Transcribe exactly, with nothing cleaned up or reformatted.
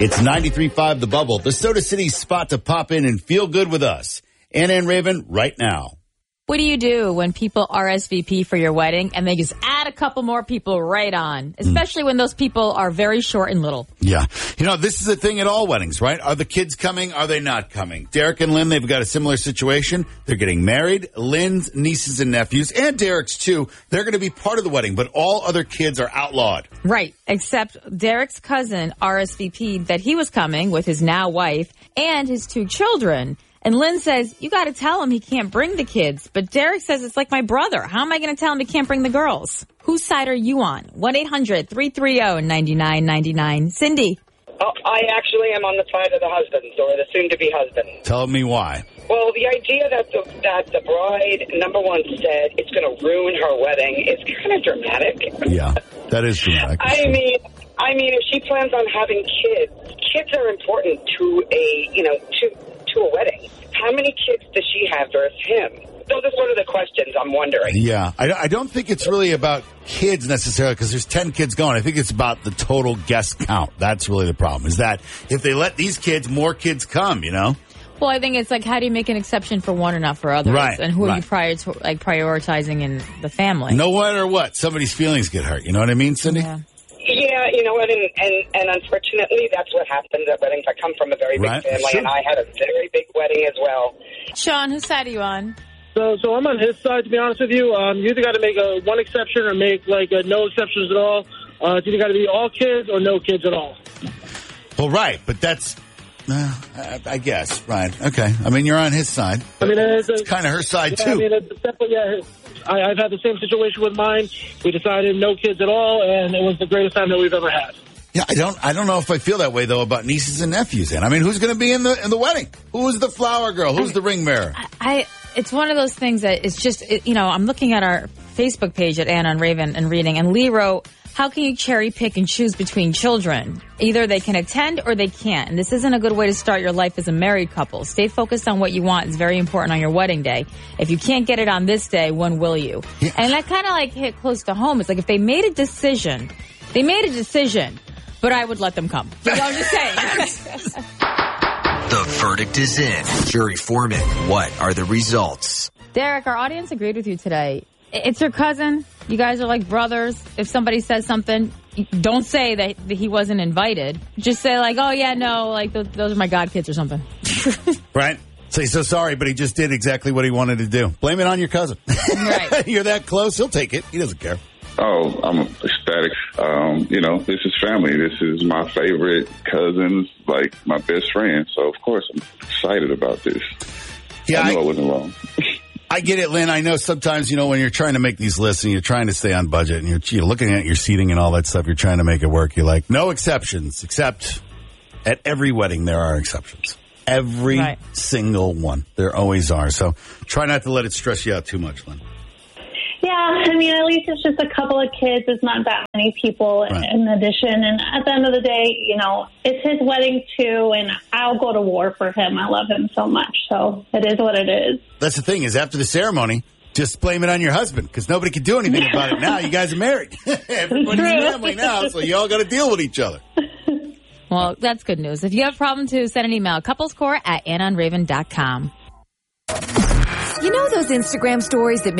It's ninety-three point five The Bubble, the Soda City spot to pop in and feel good with us. Anna and Raven, right now. What do you do when people R S V P for your wedding and they just add a couple more people right on, especially mm. when those people are very short and little? Yeah. You know, this is a thing at all weddings, right? Are the kids coming? Are they not coming? Derek and Lynn, they've got a similar situation. They're getting married. Lynn's nieces and nephews, and Derek's too, they're going to be part of the wedding, but all other kids are outlawed. Right, except Derek's cousin R S V P'd that he was coming with his now wife and his two children. And Lynn says, you got to tell him he can't bring the kids. But Derek says, it's like my brother. How am I going to tell him he can't bring the girls? Whose side are you on? one eight hundred three three zero nine nine nine nine. Cindy. Oh, I actually am on the side of the husbands, or the soon-to-be husband. Tell me why. Well, the idea that the, that the bride, number one, said it's going to ruin her wedding is kind of dramatic. Yeah, that is dramatic. I mean, I mean, if she plans on having kids, kids are important to a, you know, to... to a wedding. How many kids does she have versus him? Those are sort of the questions I'm wondering. Yeah, I, I don't think it's really about kids necessarily because there's ten kids going. I think it's about the total guest count. That's really the problem, is that if they let these kids, more kids come, you know? Well, I think it's like, how do you make an exception for one and not for others? Right, and who right. are you prior to, like, prioritizing in the family? No matter what, somebody's feelings get hurt. You know what I mean, Cindy? Yeah. Yeah, you know what, and, and, and unfortunately, that's what happens at weddings. I come from a very big right. family, sure. and I had a very big wedding as well. Sean, whose side are you on? So, so I'm on his side, to be honest with you. Um, you either got to make a one exception or make, like, a no exceptions at all. Uh, it's either got to be all kids or no kids at all. Well, right, but that's... Uh, I, I guess, right. Okay. I mean, you're on his side. I mean, it's, it's kind of her side, yeah, too. I mean, it's definitely, yeah, I, I've had the same situation with mine. We decided no kids at all, and it was the greatest time that we've ever had. Yeah, I don't I don't know if I feel that way, though, about nieces and nephews. And I mean, who's going to be in the in the wedding? Who's the flower girl? Who's the ring bearer? I, I It's one of those things that it's just, it, you know, I'm looking at our Facebook page at Anna and Raven and reading, and Lee wrote, how can you cherry pick and choose between children? Either they can attend or they can't. And this isn't a good way to start your life as a married couple. Stay focused on what you want. It's very important on your wedding day. If you can't get it on this day, when will you? Yeah. And that kind of like hit close to home. It's like if they made a decision, they made a decision, but I would let them come. You know, I'm just saying. The verdict is in. Jury foreman, what are the results? Derek, our audience agreed with you today. It's your cousin. You guys are like brothers. If somebody says something, don't say that he wasn't invited. Just say like, oh, yeah, no, like th- those are my godkids or something. Right? Say, so sorry, but he just did exactly what he wanted to do. Blame it on your cousin. Right. You're that close, he'll take it. He doesn't care. Oh, I'm ecstatic. Um, you know, this is family. This is my favorite cousins, like my best friend. So, of course, I'm excited about this. Yeah, I know I- I wasn't wrong. I get it, Lynn. I know sometimes, you know, when you're trying to make these lists and you're trying to stay on budget and you're, you're looking at your seating and all that stuff, you're trying to make it work. You're like, no exceptions, except at every wedding there are exceptions. Every right. single one. There always are. So try not to let it stress you out too much, Lynn. Yeah, I mean, at least it's just a couple of kids. It's not that many people right. in addition. And at the end of the day, you know, it's his wedding too, and I'll go to war for him. I love him so much. So it is what it is. That's the thing, is after the ceremony, just blame it on your husband, because nobody can do anything about it now. You guys are married. Everybody's family now, so you all got to deal with each other. Well, that's good news. If you have a problem, too, send an email, couplescore at anna and raven dot com. You know those Instagram stories that